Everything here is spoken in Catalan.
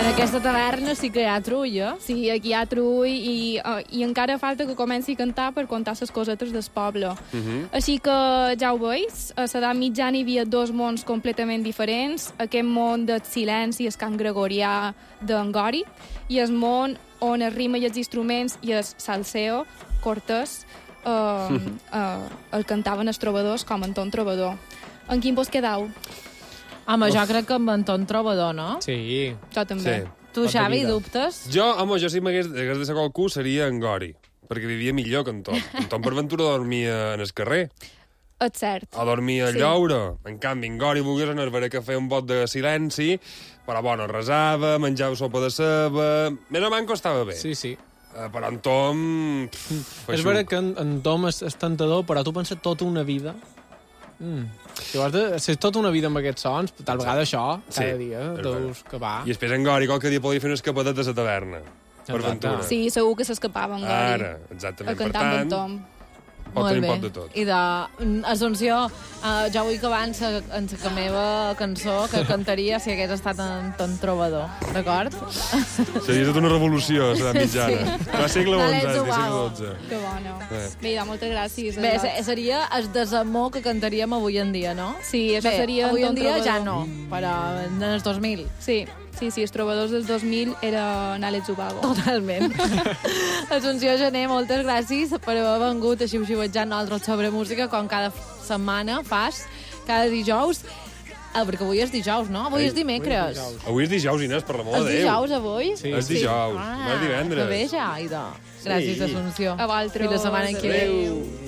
En aquesta taverna sí que hi ha trull, eh? Sí, aquí hi ha trull i encara falta que comenci a cantar per contar les cosetes del poble. Així que ja ho veus, a l'edat mitjana hi havia dos mons completament diferents, aquest món del silenci, el cant gregorià d'en Gori, i el món on es rima i els instruments i el salseo, cortés, el cantaven els trobadors com Anton Trobador. En quin vos quedau? Home, jo crec que amb Anton Trobador, no? Sí. Jo també. Sí. Tu, Xavi, dubtes? Jo si m'hagués de ser qualcú seria en Gori, perquè vivia millor que en Tom. En Tom per ventura dormia en el carrer. És cert. O dormia a lloure. En canvi, en Gori volgués anar a veure que feia un bot de silenci, però bueno, resava, menjava sopa de ceba... Més o menys estava bé. Sí, sí. Però en Tom... És veritat que en Tom és tentador, però tu penses tota una vida... Si has de ser tota una vida amb aquests sons, tal vegada això, cada dia, deus que va. I després en Gori qualque dia podia fer una escapadet a la taverna. Per ventura. Sí, segur que s'escapava en Gori. Ara, exactament. A cantar amb en Tom. Pot tenir un pot de tot. I d'Assumpció, jo vull que abans en la meva cançó que cantaria si hagués estat en Ton Trobador, d'acord? Seria tota una revolució, a l'edat mitjana. Va segle XI, segle XII. Que bona. Bé, moltes gràcies. Bé, seria el desamor que cantaríem avui en dia, no? Sí, això seria avui en Anton dia Trobador. ja no, però en els 2000. Sí, els trobadors dels 2000 eren Àlex Ubago. Totalment. Assumpció Gené, moltes gràcies per haver vengut a xiu-xiuetjar nosaltres sobre música, com cada setmana fas, cada dijous. Perquè avui és dijous, no? Avui és dimecres. Avui és dijous, Inés, per l'amor de Déu. És dijous, avui? Sí. És dijous, no és divendres. Que bé ja, idò. Gràcies, Assumpció. A vosaltres. Fins la setmana que ve. Adéu.